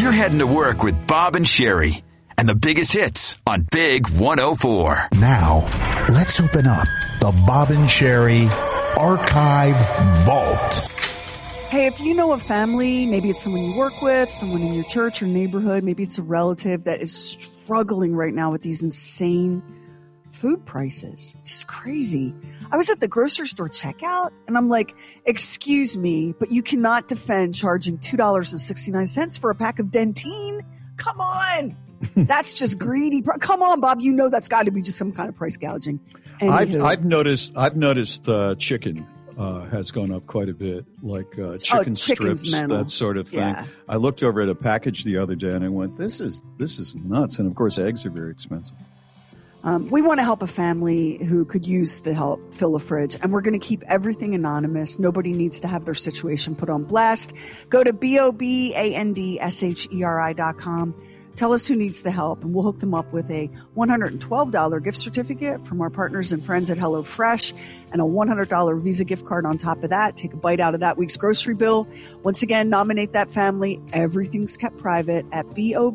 You're heading to work with Bob and Sherry and the biggest hits on Big 104. Now, let's open up the Bob and Sherry Archive Vault. Hey, if you know a family, maybe it's someone you work with, someone in your church or neighborhood, maybe it's a relative that is struggling right now with these insane food prices. It's just crazy. I was at the grocery store checkout and I'm like, excuse me, but you cannot defend charging $2.69 for a pack of Dentyne. Come on. That's just greedy. Come on, Bob. You know that's got to be just some kind of price gouging. I've noticed chicken has gone up quite a bit, like chicken strips, that sort of thing. Yeah. I looked over at a package the other day and I went, this is nuts. And of course, eggs are very expensive. We want to help a family who could use the help fill a fridge, and we're going to keep everything anonymous. Nobody needs to have their situation put on blast. Go to BOBANDSHERI.com. Tell us who needs the help, and we'll hook them up with a $112 gift certificate from our partners and friends at HelloFresh and a $100 Visa gift card on top of that. Take a bite out of that week's grocery bill. Once again, nominate that family. Everything's kept private at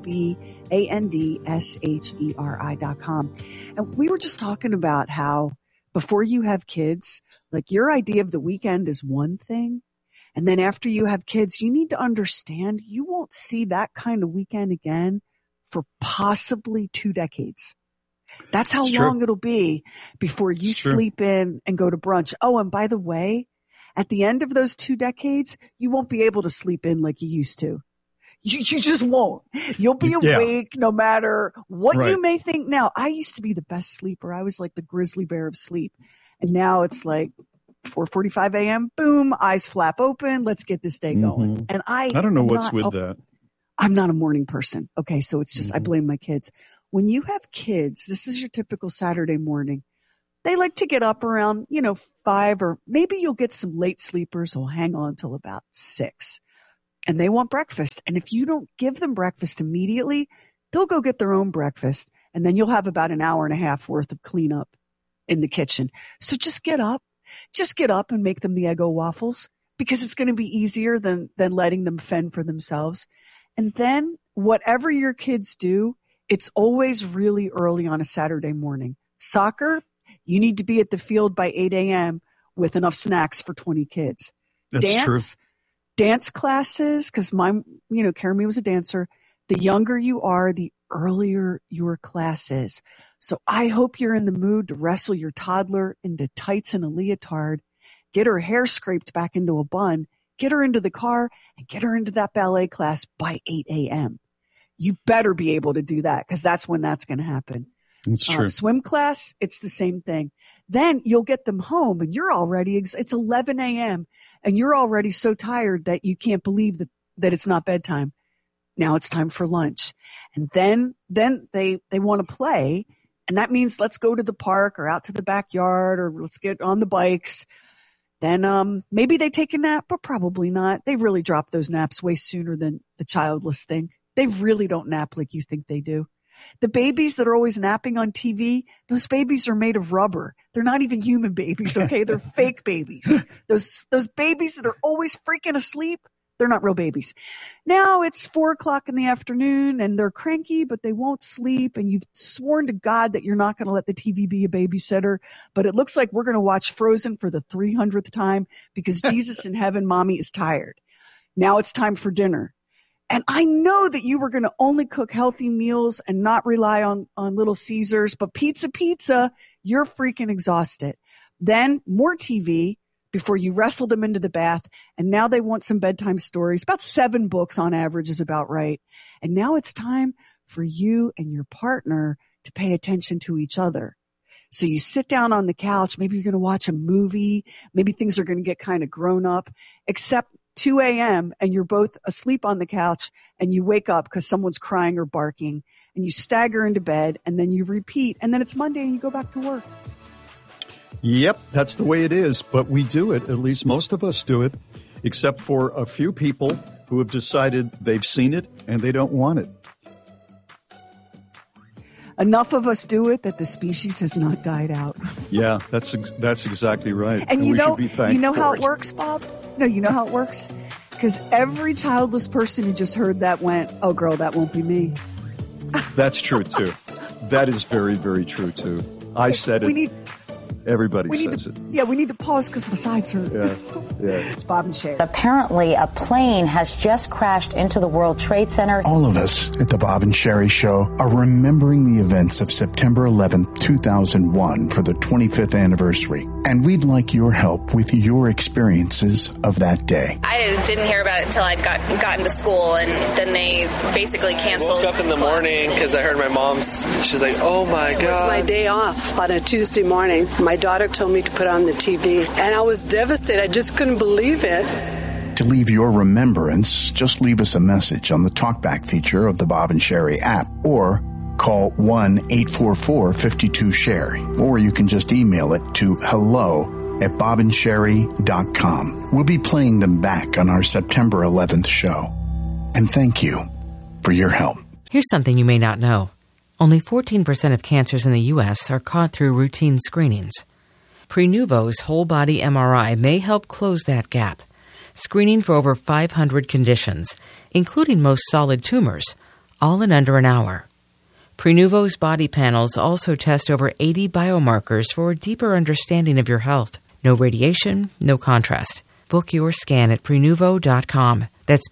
BOBANDSHERI.com. And we were just talking about how before you have kids, like your idea of the weekend is one thing. And then after you have kids, you need to understand you won't see that kind of weekend again for possibly 2 decades. That's how long it'll be before you sleep in and go to brunch. Oh, and by the way, at the end of those 2 decades, you won't be able to sleep in like you used to. You just won't. You'll be awake no matter what you may think. Now, I used to be the best sleeper. I was like the grizzly bear of sleep. And now it's like 4:45 a.m. Boom, eyes flap open. Let's get this day going. Mm-hmm. And I don't know what's with that. I'm not a morning person. Okay, so it's just I blame my kids. When you have kids, this is your typical Saturday morning. They like to get up around, 5, or maybe you'll get some late sleepers who'll hang on till about 6. And they want breakfast. And if you don't give them breakfast immediately, they'll go get their own breakfast. And then you'll have about an hour and a half worth of cleanup in the kitchen. So just get up. Just get up and make them the Eggo waffles, because it's going to be easier than letting them fend for themselves. And then whatever your kids do, it's always really early on a Saturday morning. Soccer, you need to be at the field by 8 a.m. with enough snacks for 20 kids. That's true. Dance classes, because Carrie was a dancer. The younger you are, the earlier your class is. So I hope you're in the mood to wrestle your toddler into tights and a leotard, get her hair scraped back into a bun, get her into the car, and get her into that ballet class by 8 a.m. You better be able to do that, because that's when that's going to happen. That's true. Swim class, it's the same thing. Then you'll get them home, and you're already, it's 11 a.m., and you're already so tired that you can't believe that it's not bedtime. Now it's time for lunch. And then they want to play. And that means let's go to the park or out to the backyard, or let's get on the bikes. Then maybe they take a nap, but probably not. They really drop those naps way sooner than the childless think. They really don't nap like you think they do. The babies that are always napping on TV, those babies are made of rubber. They're not even human babies, okay? They're fake babies. Those babies that are always freaking asleep, they're not real babies. Now it's 4:00 in the afternoon and they're cranky, but they won't sleep. And you've sworn to God that you're not going to let the TV be a babysitter. But it looks like we're going to watch Frozen for the 300th time because Jesus in heaven, mommy is tired. Now it's time for dinner. And I know that you were going to only cook healthy meals and not rely on Little Caesars, but pizza, you're freaking exhausted. Then more TV before you wrestle them into the bath. And now they want some bedtime stories. About 7 books on average is about right. And now it's time for you and your partner to pay attention to each other. So you sit down on the couch. Maybe you're going to watch a movie. Maybe things are going to get kind of grown up, except 2 a.m. and you're both asleep on the couch and you wake up because someone's crying or barking and you stagger into bed and then you repeat and then it's Monday and you go back to work. Yep, that's the way it is. But we do it. At least most of us do it, except for a few people who have decided they've seen it and they don't want it. Enough of us do it that the species has not died out. Yeah, that's exactly right. And we should be thankful you know how for it works, Bob? No, you know how it works? Because every childless person who just heard that went, oh, girl, that won't be me. That's true, too. That is very, very true, too. I said it. Everybody says it. Yeah, we need to pause because my sides hurt. Yeah. It's Bob and Sherry. Apparently, a plane has just crashed into the World Trade Center. All of us at the Bob and Sherry Show are remembering the events of September 11th, 2001 for the 25th anniversary. And we'd like your help with your experiences of that day. I didn't hear about it until I'd gotten to school, and then they basically canceled. I woke up in the morning because I heard my mom's. She's like, oh, my God. It was my day off on a Tuesday morning. My daughter told me to put on the TV, and I was devastated. I just couldn't believe it. To leave your remembrance, just leave us a message on the TalkBack feature of the Bob and Sherry app, or call 1-844-52-SHERRY, or you can just email it to hello@bobandsherry.com. We'll be playing them back on our September 11th show. And thank you for your help. Here's something you may not know. Only 14% of cancers in the U.S. are caught through routine screenings. Prenuvo's whole-body MRI may help close that gap, screening for over 500 conditions, including most solid tumors, all in under an hour. Prenuvo's body panels also test over 80 biomarkers for a deeper understanding of your health. No radiation, no contrast. Book your scan at Prenuvo.com. That's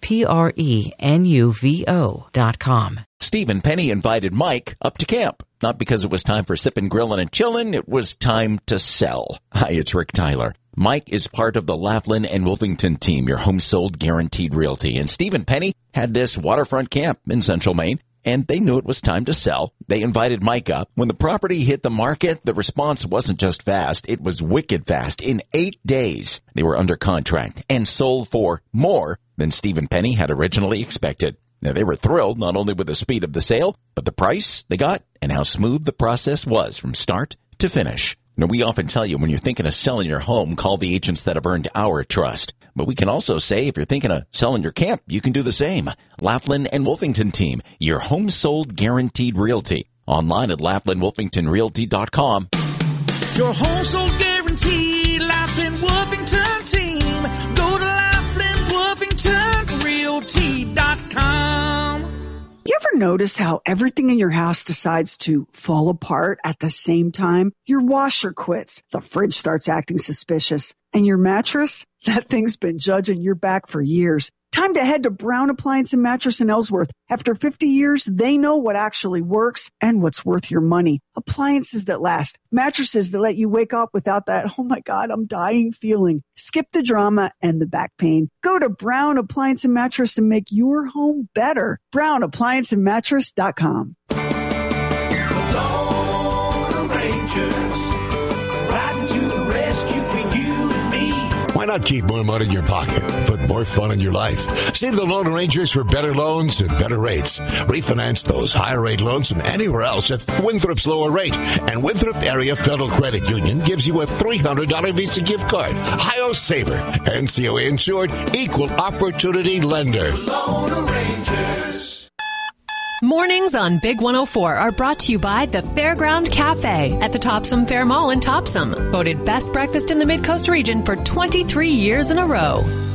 Prenuvo.com. Stephen Penny invited Mike up to camp. Not because it was time for sipping, grilling, and chilling. It was time to sell. Hi, it's Rick Tyler. Mike is part of the Laughlin and Wolfington team, your home sold guaranteed realty. And Stephen Penny had this waterfront camp in Central Maine, and they knew it was time to sell. They invited Mike up. When the property hit the market, the response wasn't just fast. It was wicked fast. In 8 days, they were under contract and sold for more than Stephen Penny had originally expected. Now, they were thrilled not only with the speed of the sale, but the price they got and how smooth the process was from start to finish. Now, we often tell you when you're thinking of selling your home, call the agents that have earned our trust. But we can also say if you're thinking of selling your camp, you can do the same. Laughlin and Wolfington team, your home sold guaranteed realty. Online at LaughlinWolfingtonRealty.com. Your home sold guaranteed, Laughlin Wolfington team. Go to LaughlinWolfingtonRealty.com. You ever notice how everything in your house decides to fall apart at the same time? Your washer quits, the fridge starts acting suspicious, and your mattress? That thing's been judging your back for years. Time to head to Brown Appliance and Mattress in Ellsworth. After 50 years, they know what actually works and what's worth your money. Appliances that last. Mattresses that let you wake up without that, oh my God, I'm dying feeling. Skip the drama and the back pain. Go to Brown Appliance and Mattress and make your home better. BrownApplianceandMattress.com. The Lone Rangers, riding to the rescue for you and me. Why not keep more money in your pocket, put more fun in your life? See the Lone Rangers for better loans and better rates. Refinance those higher rate loans from anywhere else at Winthrop's lower rate. And Winthrop Area Federal Credit Union gives you a $300 Visa gift card. Hi-Yo Saver. NCOA insured, equal opportunity lender. Lone Rangers. Mornings on Big 104 are brought to you by the Fairground Cafe at the Topsom Fair Mall in Topsom. Voted best breakfast in the Mid-Coast region for 23 years in a row.